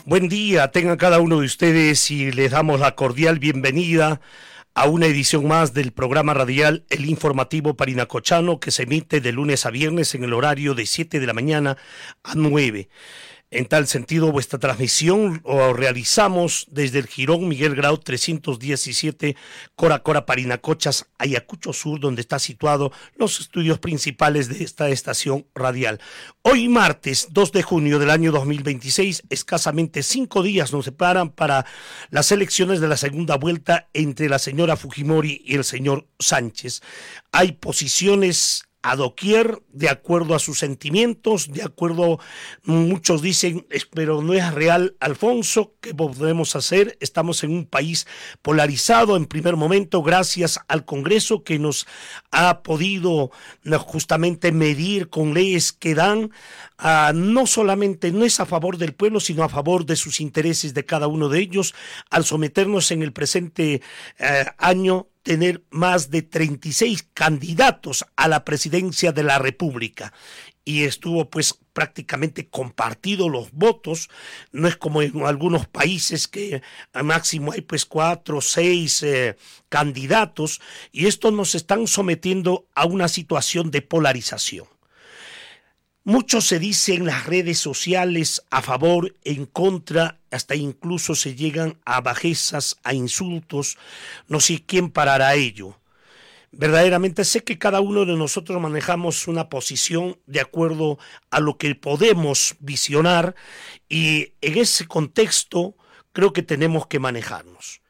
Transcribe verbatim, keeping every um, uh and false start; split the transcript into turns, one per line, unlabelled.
Buen día, tengan cada uno de ustedes y les damos la cordial bienvenida a una edición más del programa radial El Informativo Parinacochano, que se emite de lunes a viernes en el horario de siete de la mañana a nueve. En tal sentido, vuestra transmisión lo realizamos desde el Jirón Miguel Grau trescientos diecisiete, Cora Cora, Parinacochas, Ayacucho Sur, donde está situado los estudios principales de esta estación radial. Hoy martes dos de junio del año dos mil veintiséis, escasamente cinco días nos separan para las elecciones de la segunda vuelta entre la señora Fujimori y el señor Sánchez. Hay posiciones a doquier, de acuerdo a sus sentimientos, de acuerdo, muchos dicen, pero no es real, Alfonso, ¿qué podemos hacer? Estamos en un país polarizado en primer momento, gracias al Congreso que nos ha podido justamente medir con leyes que dan, uh, no solamente, no es a favor del pueblo, sino a favor de sus intereses de cada uno de ellos, al someternos en el presente uh, año tener más de treinta y seis candidatos a la presidencia de la República. Y estuvo pues prácticamente compartido los votos, no es como en algunos países que al máximo hay pues cuatro o seis eh, candidatos, y estos nos están sometiendo a una situación de polarización. Mucho se dice en las redes sociales a favor, en contra, hasta incluso se llegan a bajezas, a insultos, no sé quién parará ello. Verdaderamente sé que cada uno de nosotros manejamos una posición de acuerdo a lo que podemos visionar y en ese contexto creo que tenemos que manejarnos.